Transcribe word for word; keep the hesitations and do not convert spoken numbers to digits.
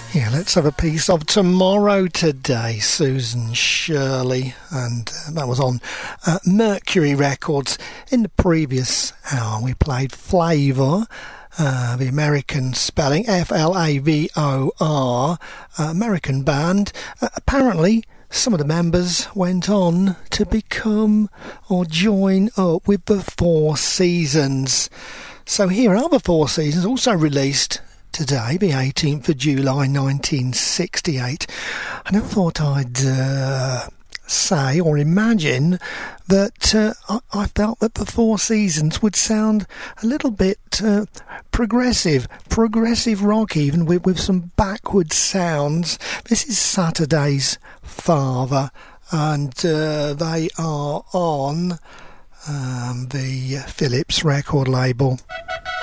Yeah, let's have a piece of Tomorrow today, Susan Shirley, and uh, that was on uh, Mercury Records. In the previous hour we played Flavor, uh, the American spelling, F L A V O R, uh, American band. Uh, apparently some of the members went on to become or join up with the Four Seasons. So here are the Four Seasons, also released today, the eighteenth of July nineteen sixty-eight. And I thought I'd uh, say or imagine that uh, I, I felt that the Four Seasons would sound a little bit uh, progressive, progressive rock even, with, with some backward sounds. This is Saturday's Father, and uh, they are on um, the Philips record label.